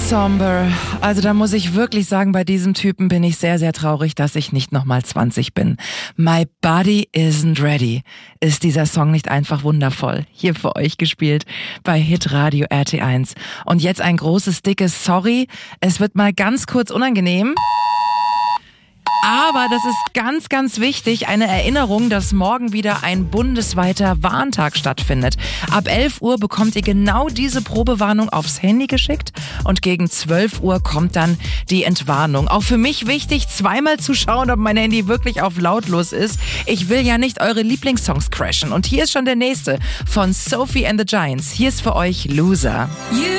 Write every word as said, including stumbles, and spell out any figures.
somber. Also da muss ich wirklich sagen, bei diesem Typen bin ich sehr, sehr traurig, dass ich nicht nochmal zwanzig bin. My Body Isn't Ready. Ist dieser Song nicht einfach wundervoll? Hier für euch gespielt bei Hitradio R T eins. Und jetzt ein großes, dickes Sorry. Es wird mal ganz kurz unangenehm. Aber das ist ganz, ganz wichtig, eine Erinnerung, dass morgen wieder ein bundesweiter Warntag stattfindet. Ab elf Uhr bekommt ihr genau diese Probewarnung aufs Handy geschickt und gegen zwölf Uhr kommt dann die Entwarnung. Auch für mich wichtig, zweimal zu schauen, ob mein Handy wirklich auf lautlos ist. Ich will ja nicht eure Lieblingssongs crashen. Und hier ist schon der nächste von Sophie and the Giants. Hier ist für euch Loser. You